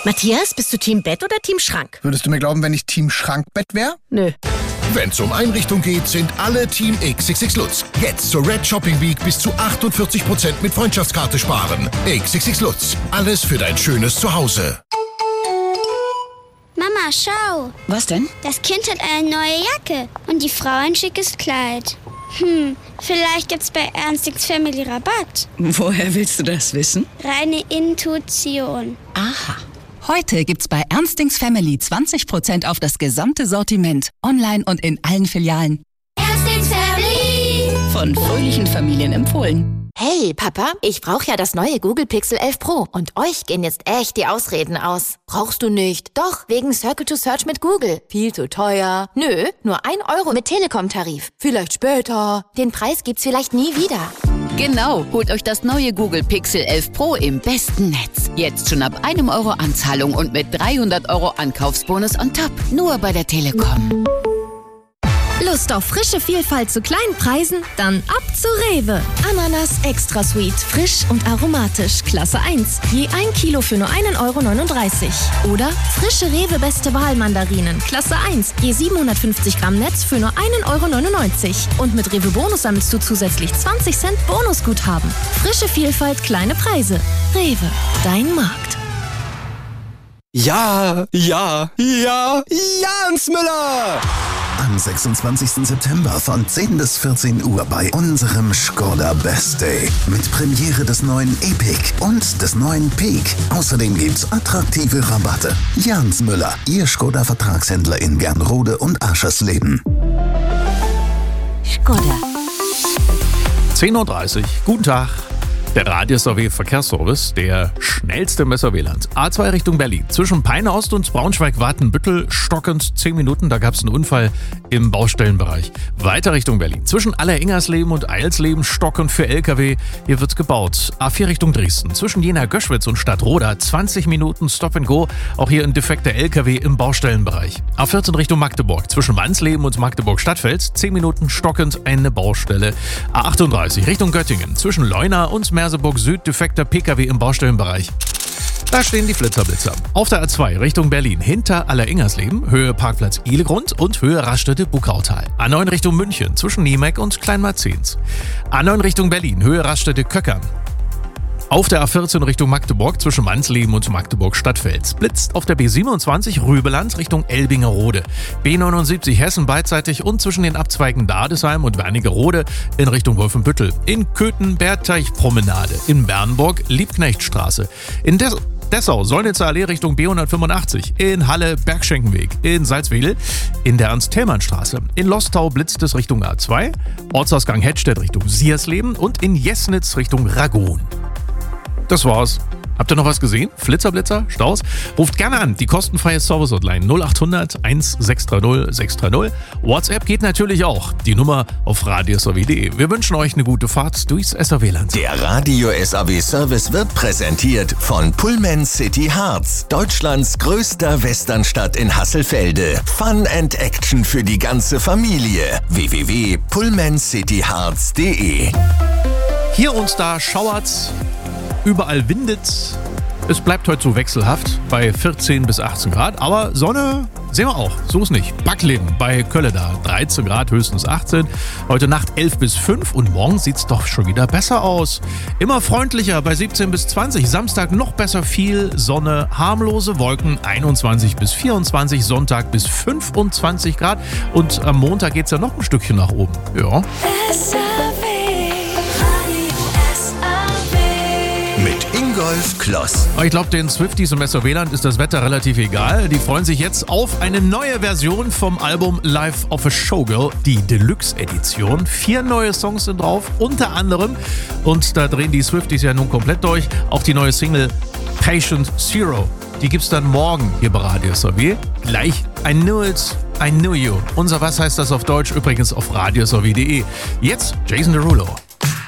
Matthias, bist du Team Bett oder Team Schrank? Würdest du mir glauben, wenn ich Team Schrankbett wäre? Nö. Wenn's um Einrichtung geht, sind alle Team XXX Lutz. Jetzt zur Red Shopping Week bis zu 48% mit Freundschaftskarte sparen. XXX Lutz. Alles für dein schönes Zuhause. Mama, schau. Was denn? Das Kind hat eine neue Jacke und die Frau ein schickes Kleid. Vielleicht gibt's bei Ernstings Family Rabatt. Woher willst du das wissen? Reine Intuition. Aha. Heute gibt's bei Ernstings Family 20% auf das gesamte Sortiment. Online und in allen Filialen. Ernstings Family. Von fröhlichen Familien empfohlen. Hey, Papa, ich brauche ja das neue Google Pixel 11 Pro. Und euch gehen jetzt echt die Ausreden aus. Brauchst du nicht. Doch, wegen Circle to Search mit Google. Viel zu teuer. Nö, nur 1 Euro mit Telekom-Tarif. Vielleicht später. Den Preis gibt's vielleicht nie wieder. Genau, holt euch das neue Google Pixel 11 Pro im besten Netz. Jetzt schon ab 1 Euro Anzahlung und mit 300 Euro Ankaufsbonus on top. Nur bei der Telekom. Lust auf frische Vielfalt zu kleinen Preisen? Dann ab zu Rewe. Ananas Extra Sweet, frisch und aromatisch, Klasse 1. Je 1 Kilo für nur 1,39 €. Oder frische Rewe Beste Wahl Mandarinen, Klasse 1. Je 750 Gramm Netz für nur 1,99 €. Und mit Rewe Bonus sammelst du zusätzlich 20 Cent Bonusguthaben. Frische Vielfalt, kleine Preise. Rewe, dein Markt. Ja, Jans Müller! Am 26. September von 10 bis 14 Uhr bei unserem Skoda Best Day. Mit Premiere des neuen Epic und des neuen Peak. Außerdem gibt's attraktive Rabatte. Jans Müller, Ihr Skoda-Vertragshändler in Gernrode und Aschersleben. Skoda. 10:30 Uhr. Guten Tag. Der Radius AW Verkehrsservice, der schnellste im SRW-Land. A2 Richtung Berlin. Zwischen Peine Ost und Braunschweig-Watenbüttel stockend 10 Minuten. Da gab es einen Unfall im Baustellenbereich. Weiter Richtung Berlin. Zwischen Aller-Ingersleben und Eilsleben stockend für LKW. Hier wird gebaut. A4 Richtung Dresden. Zwischen Jena-Göschwitz und Stadtroda 20 Minuten Stop and Go. Auch hier ein defekter LKW im Baustellenbereich. A14 Richtung Magdeburg. Zwischen Wansleben und Magdeburg-Stadtfeld 10 Minuten stockend eine Baustelle. A38 Richtung Göttingen. Zwischen Leuna und Merseburg Süd defekter PKW im Baustellenbereich. Da stehen die Flitzer-Blitzer. Auf der A2 Richtung Berlin hinter Aller-Ingersleben, Höhe Parkplatz Ihlegrund und Höhe Raststätte-Buckautal. A9 Richtung München zwischen Niemeck und Kleinmarzens. A9 Richtung Berlin, Höhe Raststätte-Köckern. Auf der A14 Richtung Magdeburg zwischen Wansleben und Magdeburg-Stadtfeld. Blitzt auf der B27 Rübeland Richtung Elbingerode. B79 Hessen beidseitig und zwischen den Abzweigen Dadesheim und Wernigerode in Richtung Wolfenbüttel. In Köthen Bergteich-Promenade. In Bernburg Liebknechtstraße. In Dessau Solnitzer Allee Richtung B185. In Halle Bergschenkenweg. In Salzwedel in der Ernst-Thälmann-Straße. In Lostau blitzt es Richtung A2. Ortsausgang Hettstedt Richtung Siersleben und in Jesnitz Richtung Ragon. Das war's. Habt ihr noch was gesehen? Flitzer, Staus? Ruft gerne an, die kostenfreie Service-Hotline 0800 1630 630. WhatsApp geht natürlich auch. Die Nummer auf radiosrw.de. Wir wünschen euch eine gute Fahrt durchs SRW-Land. Der Radio SAW Service wird präsentiert von Pullman City Harz, Deutschlands größter Westernstadt in Hasselfelde. Fun and Action für die ganze Familie. www.pullmancityharz.de. Hier und da schauert's. Überall windet's. Es bleibt heute so wechselhaft bei 14 bis 18 Grad. Aber Sonne sehen wir auch. So ist nicht. Backleben bei Kölle da. 13 Grad, höchstens 18. Heute Nacht 11 bis 5 und morgen sieht's doch schon wieder besser aus. Immer freundlicher bei 17 bis 20. Samstag noch besser, viel Sonne, harmlose Wolken 21 bis 24. Sonntag bis 25 Grad. Und am Montag geht's ja noch ein Stückchen nach oben. Ja. Mit Ingolf Kloss. Ich glaube, den Swifties im SRW-Land ist das Wetter relativ egal. Die freuen sich jetzt auf eine neue Version vom Album Life of a Showgirl, die Deluxe-Edition. 4 neue Songs sind drauf, unter anderem, und da drehen die Swifties ja nun komplett durch, auch die neue Single Patient Zero. Die gibt's dann morgen hier bei Radio SAW. Gleich I Knew It, I Knew You. Unser Was heißt das auf Deutsch? Übrigens auf radiosrw.de. Jetzt Jason Derulo.